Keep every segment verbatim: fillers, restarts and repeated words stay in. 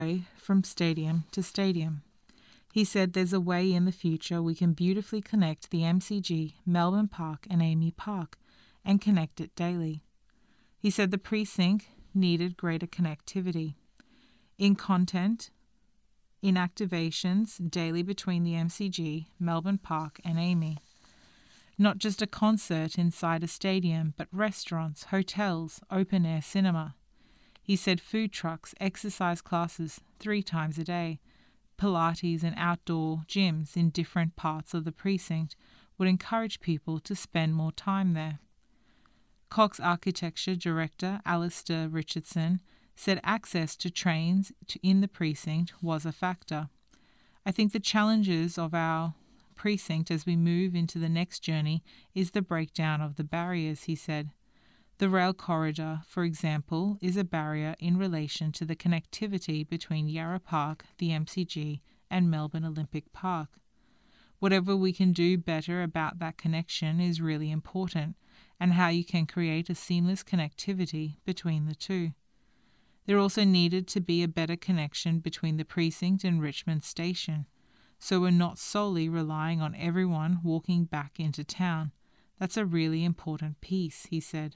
from stadium to stadium. He said there's a way in the future we can beautifully connect the M C G, Melbourne Park and A A M E Park and connect it daily. He said the precinct needed greater connectivity in content, in activations daily between the M C G, Melbourne Park and A A M E. Not just a concert inside a stadium, but restaurants, hotels, open-air cinema. He said food trucks, exercise classes three times a day, Pilates and outdoor gyms in different parts of the precinct would encourage people to spend more time there. Cox Architecture Director Alistair Richardson said access to trains to in the precinct was a factor. I think the challenges of our precinct as we move into the next journey is the breakdown of the barriers, he said. The rail corridor, for example, is a barrier in relation to the connectivity between Yarra Park, the M C G, and Melbourne Olympic Park. Whatever we can do better about that connection is really important, and how you can create a seamless connectivity between the two. There also needed to be a better connection between the precinct and Richmond Station, so we're not solely relying on everyone walking back into town. That's a really important piece, he said.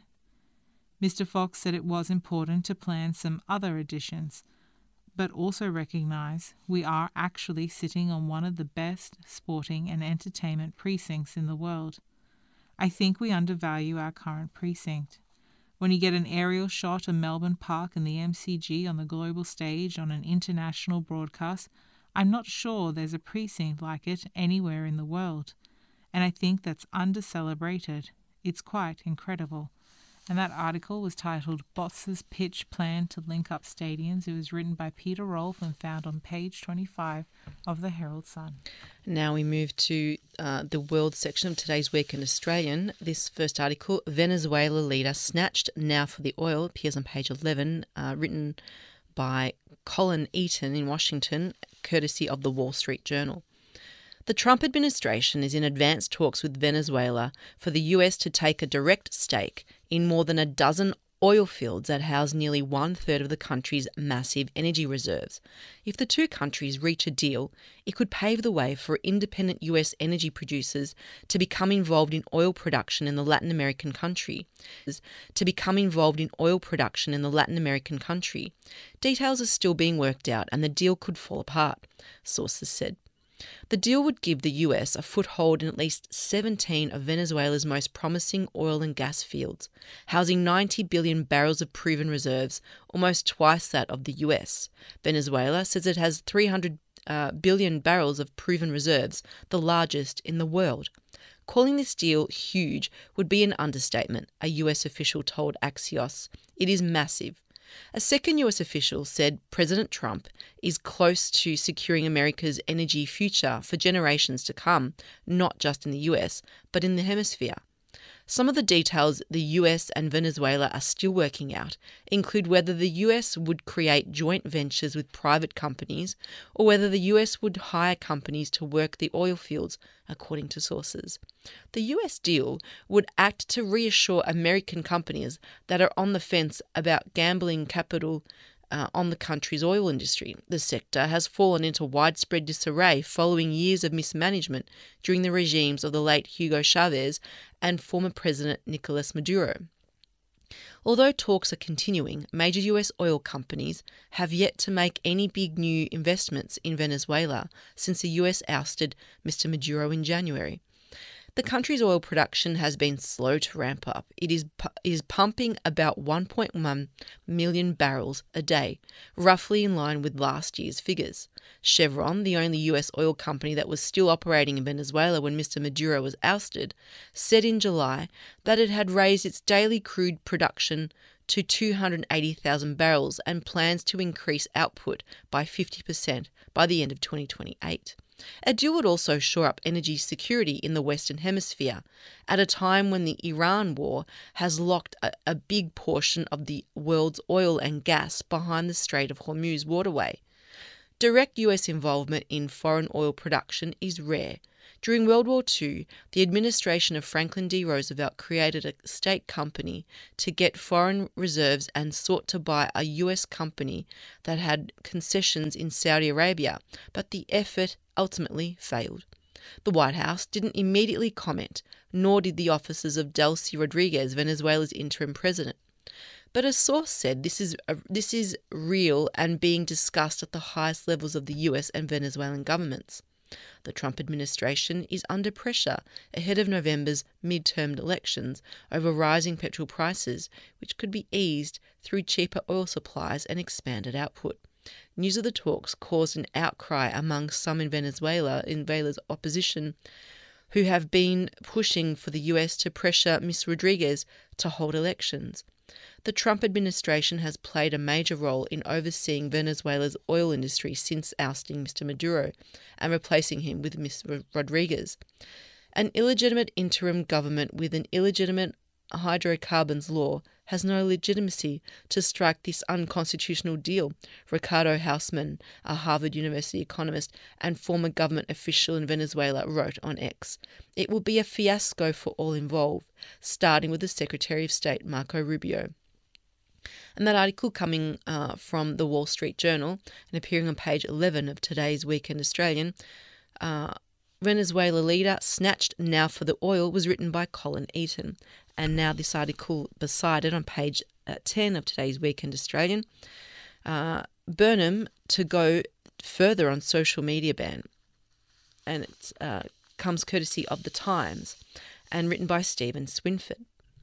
Mister Fox said it was important to plan some other additions, but also recognise we are actually sitting on one of the best sporting and entertainment precincts in the world. I think we undervalue our current precinct. When you get an aerial shot of Melbourne Park and the M C G on the global stage on an international broadcast, I'm not sure there's a precinct like it anywhere in the world, and I think that's under-celebrated. It's quite incredible. And that article was titled Boss's Pitch Plan to Link Up Stadiums. It was written by Peter Rolfe and found on page twenty-five of the Herald Sun. Now we move to uh, the world section of today's Weekend Australian. This first article, Venezuela leader snatched now for the oil, appears on page eleven, uh, written by Colin Eaton in Washington, courtesy of the Wall Street Journal. The Trump administration is in advanced talks with Venezuela for the U S to take a direct stake in more than a dozen oil fields that house nearly one-third of the country's massive energy reserves. If the two countries reach a deal, it could pave the way for independent U S energy producers to become involved in oil production in the Latin American country. To become involved in oil production in the Latin American country. Details are still being worked out and the deal could fall apart, sources said. The deal would give the U S a foothold in at least seventeen of Venezuela's most promising oil and gas fields, housing ninety billion barrels of proven reserves, almost twice that of the U S. Venezuela says it has three hundred uh, billion barrels of proven reserves, the largest in the world. Calling this deal huge would be an understatement, a U S official told Axios. It is massive. A second U S official said President Trump is close to securing America's energy future for generations to come, not just in the U S, but in the hemisphere. Some of the details the U S and Venezuela are still working out include whether the U S would create joint ventures with private companies or whether the U S would hire companies to work the oil fields, according to sources. The U S deal would act to reassure American companies that are on the fence about gambling capital Uh, on the country's oil industry. The sector has fallen into widespread disarray following years of mismanagement during the regimes of the late Hugo Chavez and former President Nicolas Maduro. Although talks are continuing, major U S oil companies have yet to make any big new investments in Venezuela since the U S ousted Mister Maduro in January. The country's oil production has been slow to ramp up. It is, pu- is pumping about one point one million barrels a day, roughly in line with last year's figures. Chevron, the only U S oil company that was still operating in Venezuela when Mister Maduro was ousted, said in July that it had raised its daily crude production to two hundred eighty thousand barrels and plans to increase output by fifty percent by the end of twenty twenty-eight. A deal would also shore up energy security in the Western Hemisphere at a time when the Iran war has locked a, a big portion of the world's oil and gas behind the Strait of Hormuz waterway. Direct U S involvement in foreign oil production is rare. During World War Two, the administration of Franklin D. Roosevelt created a state company to get foreign reserves and sought to buy a U S company that had concessions in Saudi Arabia, but the effort ultimately failed. The White House didn't immediately comment, nor did the officers of Delcy Rodriguez, Venezuela's interim president. But a source said this is a, this is real and being discussed at the highest levels of the U S and Venezuelan governments. The Trump administration is under pressure ahead of November's midterm elections over rising petrol prices, which could be eased through cheaper oil supplies and expanded output. News of the talks caused an outcry among some in Venezuela, in Venezuela's opposition, who have been pushing for the U S to pressure Miz Rodriguez to hold elections. The Trump administration has played a major role in overseeing Venezuela's oil industry since ousting Mister Maduro and replacing him with Miz Rodriguez. An illegitimate interim government with an illegitimate hydrocarbons law has no legitimacy to strike this unconstitutional deal, Ricardo Hausman, a Harvard University economist and former government official in Venezuela, wrote on X. It will be a fiasco for all involved, starting with the Secretary of State, Marco Rubio. And that article coming uh, from the Wall Street Journal and appearing on page eleven of today's Weekend Australian, uh, Venezuela leader snatched now for the oil, was written by Colin Eaton. And now this article beside it on page uh, ten of today's Weekend Australian. Uh, Burnham to go further on social media ban. And it uh, comes courtesy of The Times and written by Stephen Swinford.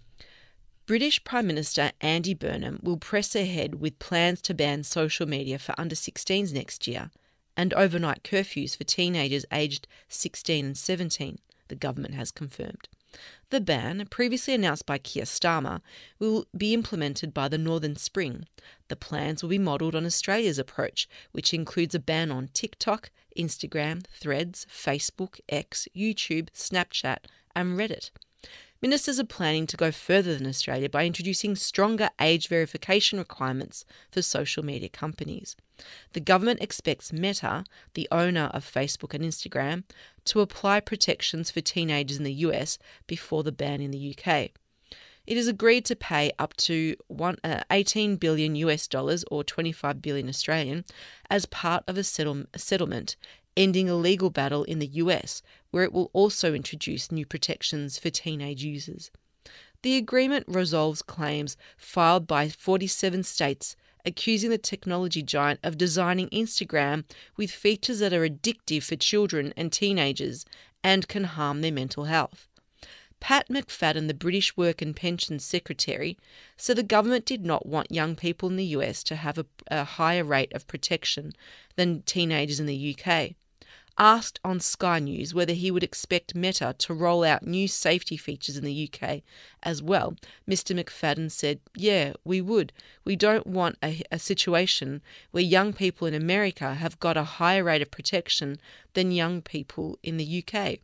British Prime Minister Andy Burnham will press ahead with plans to ban social media for under sixteens next year and overnight curfews for teenagers aged sixteen and seventeen, the government has confirmed. The ban, previously announced by Keir Starmer, will be implemented by the Northern Spring. The plans will be modelled on Australia's approach, which includes a ban on TikTok, Instagram, Threads, Facebook, X, YouTube, Snapchat and Reddit. Ministers are planning to go further than Australia by introducing stronger age verification requirements for social media companies. The government expects Meta, the owner of Facebook and Instagram, to apply protections for teenagers in the U S before the ban in the U K. It has agreed to pay up to one, uh, eighteen billion U S dollars or twenty-five billion Australian as part of a, settle- a settlement ending a legal battle in the U S, where it will also introduce new protections for teenage users. The agreement resolves claims filed by forty-seven states accusing the technology giant of designing Instagram with features that are addictive for children and teenagers and can harm their mental health. Pat McFadden, the British Work and Pensions Secretary, said the government did not want young people in the U S to have a, a higher rate of protection than teenagers in the U K. Asked on Sky News whether he would expect Meta to roll out new safety features in the U K as well, Mister McFadden said, yeah, we would. We don't want a, a situation where young people in America have got a higher rate of protection than young people in the U K.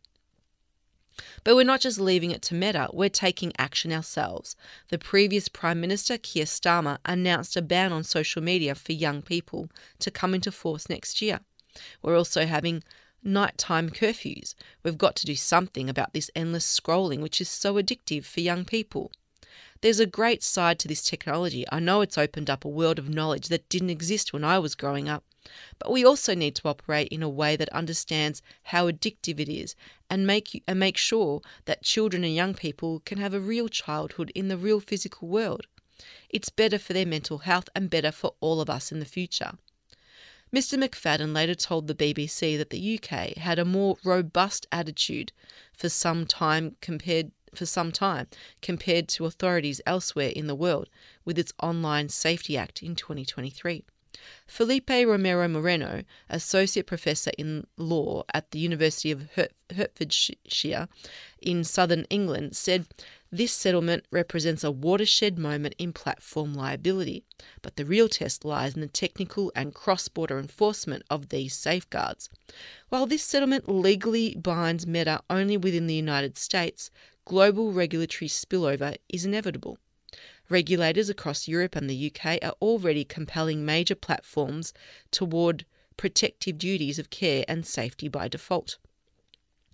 But we're not just leaving it to Meta, we're taking action ourselves. The previous Prime Minister, Keir Starmer, announced a ban on social media for young people to come into force next year. We're also having nighttime curfews. We've got to do something about this endless scrolling, which is so addictive for young people. There's a great side to this technology. I know it's opened up a world of knowledge that didn't exist when I was growing up. But we also need to operate in a way that understands how addictive it is and make, and make sure that children and young people can have a real childhood in the real physical world. It's better for their mental health and better for all of us in the future. Mister McFadden later told the B B C that the U K had a more robust attitude for some time compared for some time compared to authorities elsewhere in the world with its Online Safety Act in twenty twenty-three. Felipe Romero Moreno, Associate Professor in Law at the University of Hert- Hertfordshire in southern England, said this settlement represents a watershed moment in platform liability, but the real test lies in the technical and cross-border enforcement of these safeguards. While this settlement legally binds Meta only within the United States, global regulatory spillover is inevitable. Regulators across Europe and the U K are already compelling major platforms toward protective duties of care and safety by default.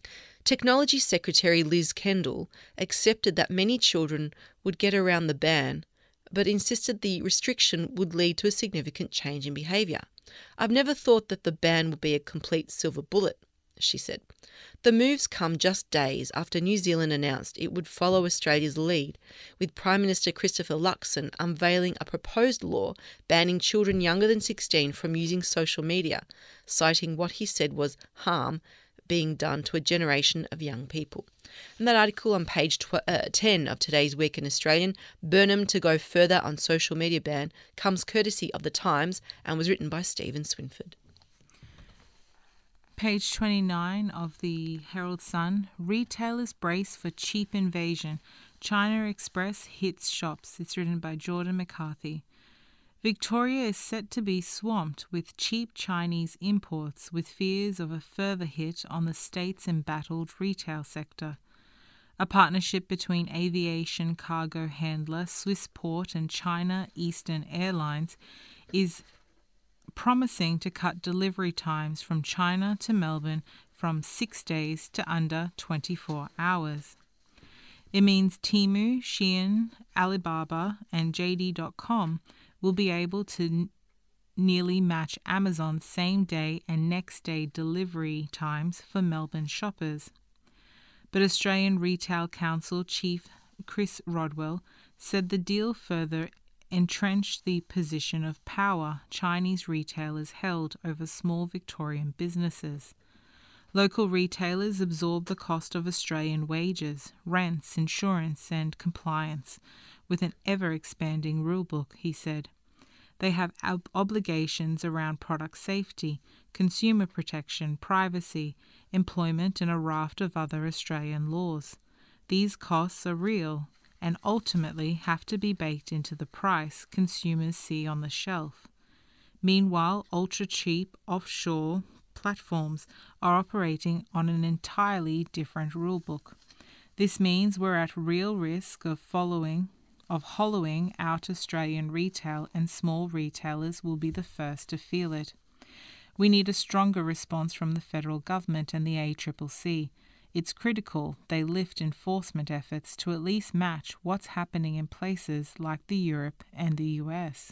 Technology Secretary Liz Kendall accepted that many children would get around the ban, but insisted the restriction would lead to a significant change in behaviour. "I've never thought that the ban would be a complete silver bullet," she said. The moves come just days after New Zealand announced it would follow Australia's lead, with Prime Minister Christopher Luxon unveiling a proposed law banning children younger than sixteen from using social media, citing what he said was harm being done to a generation of young people. And that article on page tw- uh, ten of today's Week in Australian, Burnham to go further on social media ban, comes courtesy of The Times and was written by Stephen Swinford. Page twenty-nine of the Herald Sun, retailers brace for cheap invasion. China Express hits shops. It's written by Jordan McCarthy. Victoria is set to be swamped with cheap Chinese imports, with fears of a further hit on the state's embattled retail sector. A partnership between aviation cargo handler Swissport and China Eastern Airlines is promising to cut delivery times from China to Melbourne from six days to under twenty-four hours. It means Temu, Shein, Alibaba, and J D dot com will be able to n- nearly match Amazon's same-day and next-day delivery times for Melbourne shoppers. But Australian Retail Council Chief Chris Rodwell said the deal further entrenched the position of power Chinese retailers held over small Victorian businesses. Local retailers absorb the cost of Australian wages, rents, insurance and compliance with an ever-expanding rulebook, he said. They have ob- obligations around product safety, consumer protection, privacy, employment and a raft of other Australian laws. These costs are real and ultimately have to be baked into the price consumers see on the shelf. Meanwhile, ultra-cheap offshore platforms are operating on an entirely different rulebook. This means we're at real risk of following of hollowing out Australian retail, and small retailers will be the first to feel it. We need a stronger response from the federal government and the A C C C. It's critical they lift enforcement efforts to at least match what's happening in places like the Europe and the U S.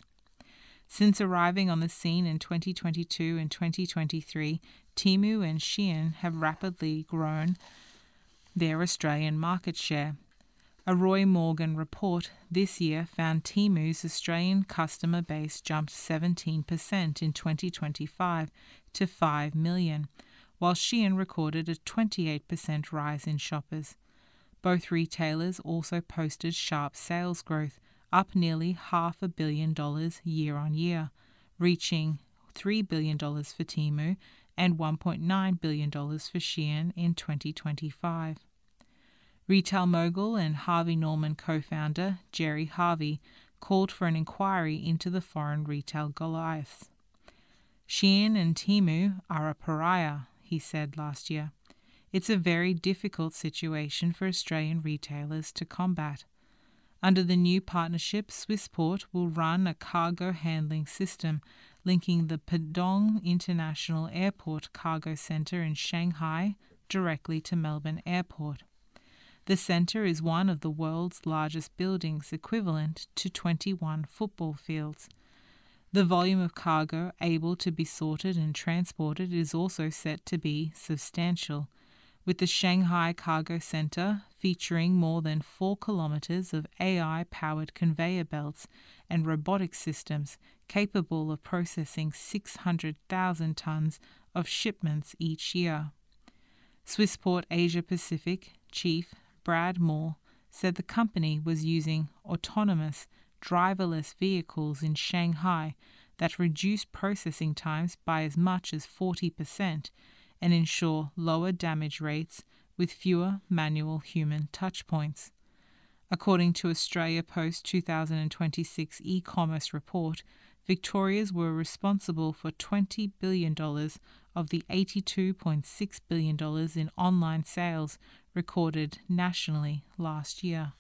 Since arriving on the scene in twenty twenty-two and twenty twenty-three, Temu and Shein have rapidly grown their Australian market share. A Roy Morgan report this year found Temu's Australian customer base jumped seventeen percent in twenty twenty-five to five million, while Shein recorded a twenty-eight percent rise in shoppers. Both retailers also posted sharp sales growth, up nearly half a billion dollars year on year, reaching three billion dollars for Temu and one point nine billion dollars for Shein in twenty twenty-five. Retail mogul and Harvey Norman co-founder Jerry Harvey called for an inquiry into the foreign retail Goliaths. Shein and Temu are a pariah, he said last year. It's a very difficult situation for Australian retailers to combat. Under the new partnership, Swissport will run a cargo handling system linking the Pudong International Airport Cargo Centre in Shanghai directly to Melbourne Airport. The centre is one of the world's largest buildings, equivalent to twenty-one football fields. The volume of cargo able to be sorted and transported is also set to be substantial, with the Shanghai Cargo Centre featuring more than four kilometres of A I-powered conveyor belts and robotic systems capable of processing six hundred thousand tonnes of shipments each year. Swissport Asia Pacific Chief Brad Moore said the company was using autonomous, driverless vehicles in Shanghai that reduce processing times by as much as forty percent and ensure lower damage rates with fewer manual human touchpoints. According to Australia Post two thousand twenty-six e-commerce report, Victoria's were responsible for twenty billion dollars of the eighty-two point six billion dollars in online sales recorded nationally last year.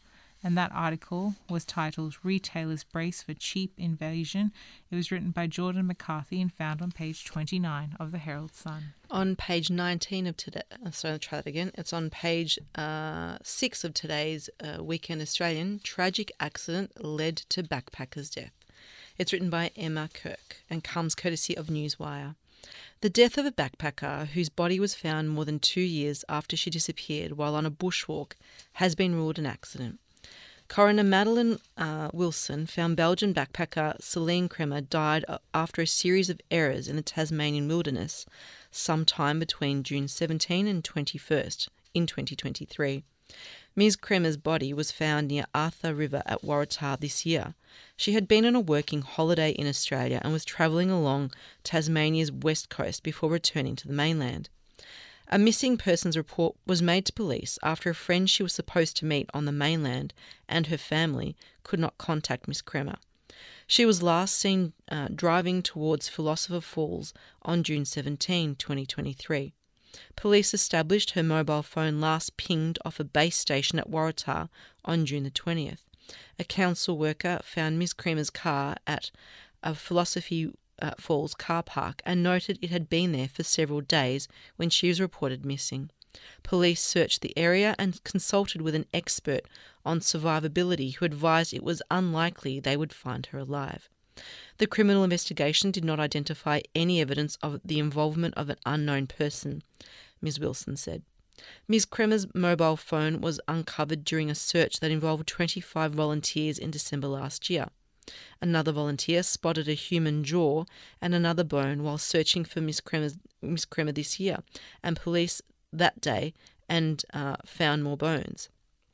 And that article was titled Retailers Brace for Cheap Invasion. It was written by Jordan McCarthy and found on page twenty-nine of the Herald Sun. On page nineteen of today, sorry, I'll try that again. It's on page uh, six of today's uh, Weekend Australian. Tragic accident led to backpacker's death. It's written by Emma Kirk and comes courtesy of Newswire. The death of a backpacker whose body was found more than two years after she disappeared while on a bushwalk has been ruled an accident. Coroner Madeline uh, Wilson found Belgian backpacker Celine Kremer died after a series of errors in the Tasmanian wilderness sometime between June seventeenth and twenty-first in twenty twenty-three. Miz Kremer's body was found near Arthur River at Waratah this year. She had been on a working holiday in Australia and was travelling along Tasmania's west coast before returning to the mainland. A missing persons report was made to police after a friend she was supposed to meet on the mainland and her family could not contact Miss Kremer. She was last seen uh, driving towards Philosopher Falls on June seventeenth, twenty twenty-three. Police established her mobile phone last pinged off a base station at Waratah on June the twentieth. A council worker found Miss Kremer's car at a Philosophy uh, Falls car park and noted it had been there for several days when she was reported missing. Police searched the area and consulted with an expert on survivability who advised it was unlikely they would find her alive. The criminal investigation did not identify any evidence of the involvement of an unknown person, Miz Wilson said. Miz Kremer's mobile phone was uncovered during a search that involved twenty-five volunteers in December last year. Another volunteer spotted a human jaw and another bone while searching for Miss Kremer's, Miss Kremer this year, and police that day and uh, found more bones.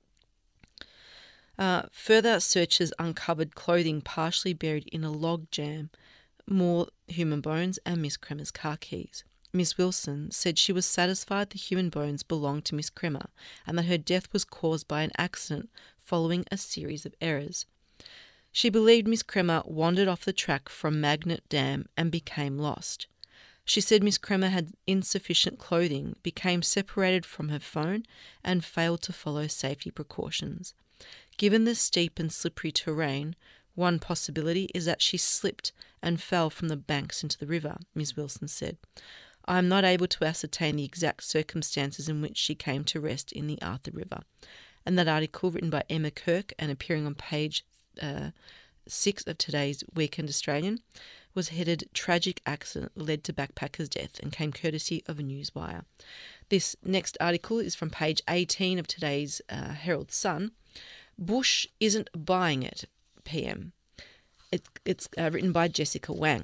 Uh, further searches uncovered clothing partially buried in a log jam, more human bones, and Miss Kremer's car keys. Miss Wilson said she was satisfied the human bones belonged to Miss Kremer and that her death was caused by an accident following a series of errors. She believed Miss Kremer wandered off the track from Magnet Dam and became lost. She said Miss Kremer had insufficient clothing, became separated from her phone, and failed to follow safety precautions. Given the steep and slippery terrain, one possibility is that she slipped and fell from the banks into the river, Miss Wilson said. I am not able to ascertain the exact circumstances in which she came to rest in the Arthur River. And that article, written by Emma Kirk and appearing on page uh, six of today's Weekend Australian, was headed Tragic Accident Led to Backpacker's Death and came courtesy of a Newswire. This next article is from page eighteen of today's uh, Herald Sun. Bush isn't buying it, P M. It, it's uh, written by Jessica Wang.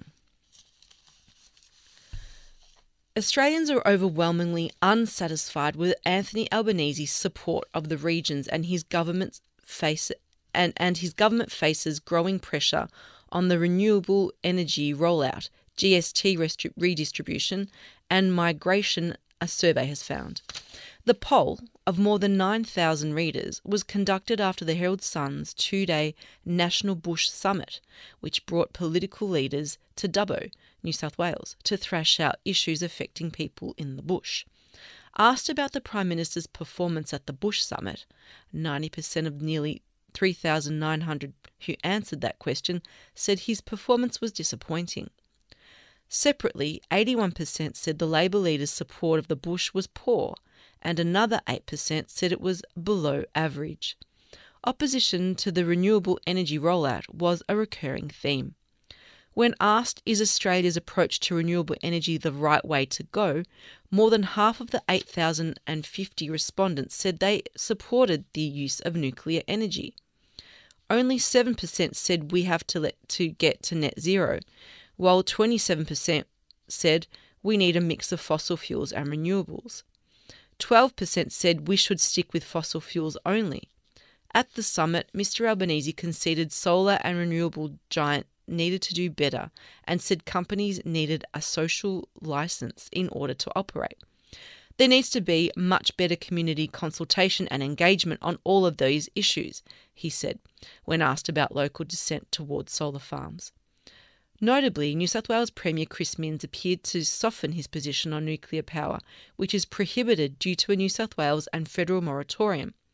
Australians are overwhelmingly unsatisfied with Anthony Albanese's support of the regions and his government's face and, and his government faces growing pressure on the renewable energy rollout, G S T redistribution, and migration, a survey has found. The poll of more than nine thousand readers was conducted after the Herald Sun's two-day National Bush Summit, which brought political leaders to Dubbo, New South Wales, to thrash out issues affecting people in the bush. Asked about the Prime Minister's performance at the Bush Summit, ninety percent of nearly three thousand nine hundred who answered that question said his performance was disappointing. Separately, eighty-one percent said the Labor leader's support of the bush was poor, and another eight percent said it was below average. Opposition to the renewable energy rollout was a recurring theme. When asked, is Australia's approach to renewable energy the right way to go, more than half of the eight thousand fifty respondents said they supported the use of nuclear energy. Only seven percent said we have to let to get to net zero, while twenty-seven percent said we need a mix of fossil fuels and renewables. twelve percent said we should stick with fossil fuels only. At the summit, Mister Albanese conceded solar and renewable giant needed to do better and said companies needed a social license in order to operate. There needs to be much better community consultation and engagement on all of those issues, he said, when asked about local dissent towards solar farms. Notably, New South Wales Premier Chris Minns appeared to soften his position on nuclear power, which is prohibited due to a New South Wales and federal moratorium.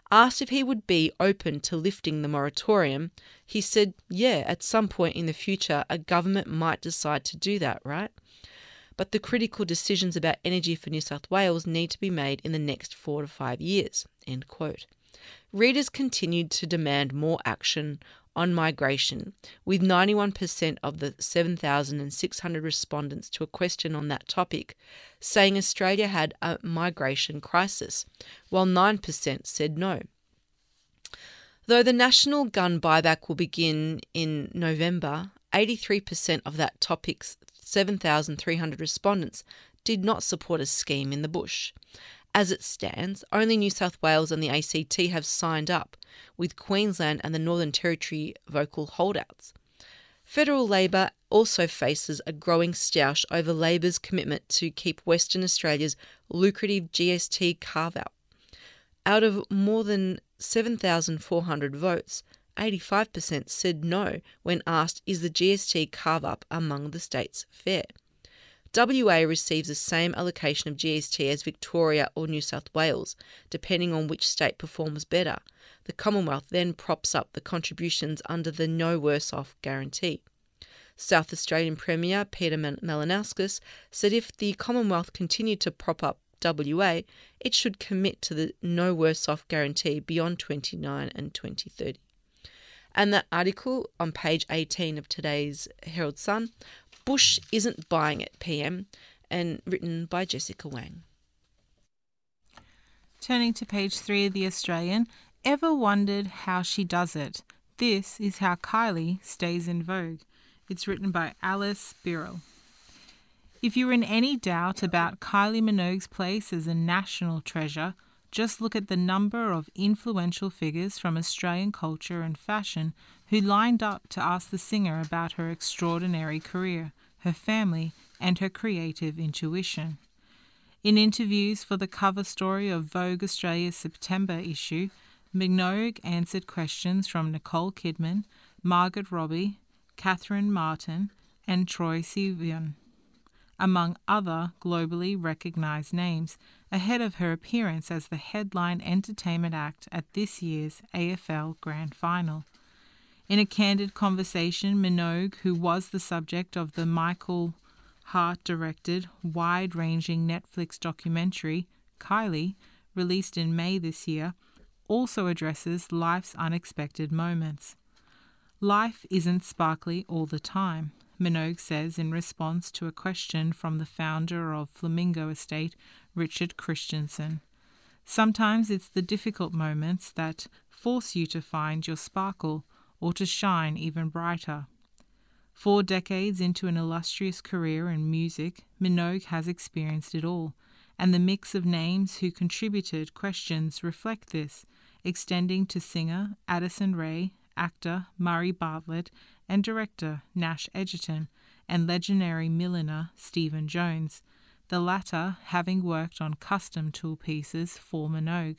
Asked if he would be open to lifting the moratorium, he said, yeah, at some point in the future, a government might decide to do that, right? But the critical decisions about energy for New South Wales need to be made in the next four to five years, end quote. Readers continued to demand more action on migration, with ninety-one percent of the seven thousand six hundred respondents to a question on that topic saying Australia had a migration crisis, while nine percent said no. Though the national gun buyback will begin in November, eighty-three percent of that topic's seven thousand three hundred respondents did not support a scheme in the bush. As it stands, only New South Wales and the A C T have signed up, with Queensland and the Northern Territory vocal holdouts. Federal Labor also faces a growing stoush over Labor's commitment to keep Western Australia's lucrative G S T carve-out. Out of more than seven thousand four hundred votes, eighty-five percent said no when asked, is the G S T carve-up among the states fair? W A receives the same allocation of G S T as Victoria or New South Wales, depending on which state performs better. The Commonwealth then props up the contributions under the No Worse Off guarantee. South Australian Premier Peter Malinauskas said if the Commonwealth continued to prop up W A, it should commit to the No Worse Off guarantee beyond twenty-nine and twenty thirty. And that article on page eighteen of today's Herald Sun, Bush isn't buying it, P M, and written by Jessica Wang. Turning to page three of The Australian, ever wondered how she does it? This is how Kylie stays in vogue. It's written by Alice Birrell. If you're in any doubt about Kylie Minogue's place as a national treasure, just look at the number of influential figures from Australian culture and fashion who lined up to ask the singer about her extraordinary career, her family, and her creative intuition. In interviews for the cover story of Vogue Australia's September issue, Minogue answered questions from Nicole Kidman, Margot Robbie, Catherine Martin, and Troye Sivan, among other globally recognised names, ahead of her appearance as the headline entertainment act at this year's A F L Grand Final. In a candid conversation, Minogue, who was the subject of the Michael Hart-directed, wide-ranging Netflix documentary, Kylie, released in May this year, also addresses life's unexpected moments. Life isn't sparkly all the time, Minogue says in response to a question from the founder of Flamingo Estate, Richard Christensen. Sometimes it's the difficult moments that force you to find your sparkle or to shine even brighter. Four decades into an illustrious career in music, Minogue has experienced it all, and the mix of names who contributed questions reflect this, extending to singer Addison Rae, actor Murray Bartlett, and director Nash Edgerton, and legendary milliner Stephen Jones, the latter having worked on custom tool pieces for Minogue.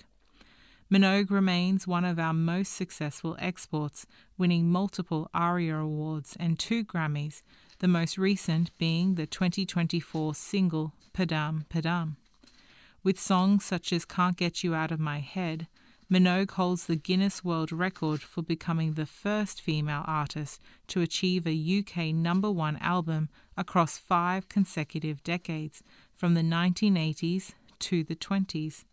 Minogue remains one of our most successful exports, winning multiple ARIA Awards and two Grammys, the most recent being the twenty twenty-four single Padam Padam. With songs such as Can't Get You Out of My Head, Minogue holds the Guinness World Record for becoming the first female artist to achieve a U K number one album across five consecutive decades, from the nineteen eighties to the twenties.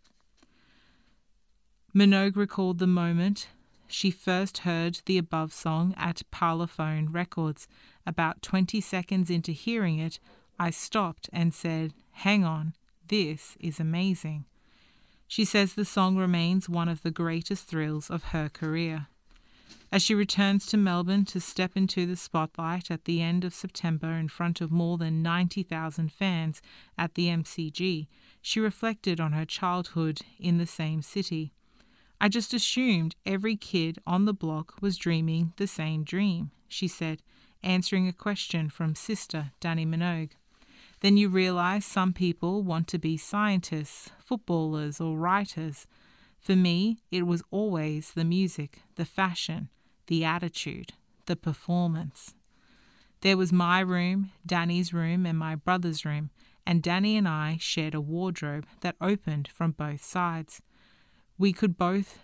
Minogue recalled the moment she first heard the above song at Parlophone Records. About twenty seconds into hearing it, I stopped and said, "Hang on, this is amazing." She says the song remains one of the greatest thrills of her career. As she returns to Melbourne to step into the spotlight at the end of September in front of more than ninety thousand fans at the M C G, she reflected on her childhood in the same city. "I just assumed every kid on the block was dreaming the same dream," she said, answering a question from sister Dannii Minogue. "Then you realize some people want to be scientists, footballers, or writers. For me, it was always the music, the fashion, the attitude, the performance. There was my room, Danny's room, and my brother's room, and Dannii and I shared a wardrobe that opened from both sides. We could both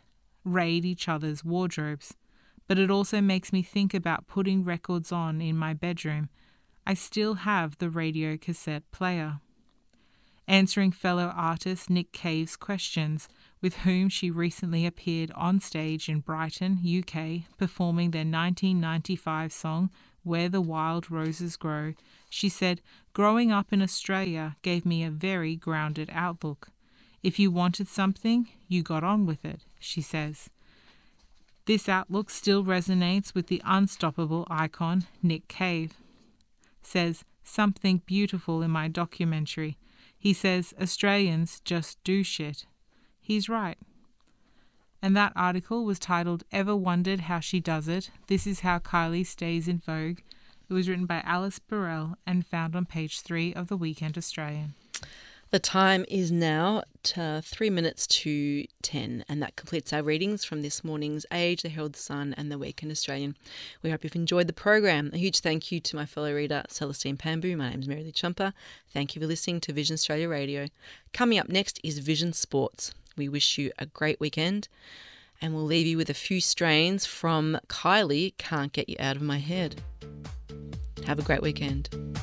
raid each other's wardrobes. But it also makes me think about putting records on in my bedroom. I still have the radio cassette player. Answering fellow artist Nick Cave's questions, with whom she recently appeared on stage in Brighton, U K, performing their nineteen ninety-five song, Where the Wild Roses Grow, she said, "Growing up in Australia gave me a very grounded outlook. If you wanted something, you got on with it," she says. This outlook still resonates with the unstoppable icon Nick Cave. Says, "Something beautiful in my documentary. He says Australians just do shit." He's right. And that article was titled "Ever Wondered How She Does It? This is How Kylie Stays in Vogue." It was written by Alice Burrell and found on page three of the Weekend Australian. The time is now to three minutes to ten, and that completes our readings from this morning's Age, the Herald Sun and the Weekend Australian. We hope you've enjoyed the program. A huge thank you to my fellow reader, Celestine Pambu. My name is Mary Lee Chumpa. Thank you for listening to Vision Australia Radio. Coming up next is Vision Sports. We wish you a great weekend, and we'll leave you with a few strains from Kylie, Can't Get You Out of My Head. Have a great weekend.